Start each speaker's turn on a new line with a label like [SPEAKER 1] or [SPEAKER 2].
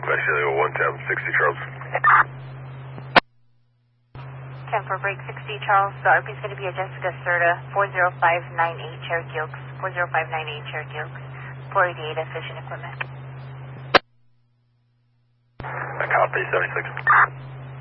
[SPEAKER 1] Actually, 110, 60 Charles.
[SPEAKER 2] 10 for break 60 Charles. The RP is going to be a Jessica Serta 40598 Cherokee Oaks. 40598 Cherokee Oaks. 488 Efficient Equipment.
[SPEAKER 1] Copy 76.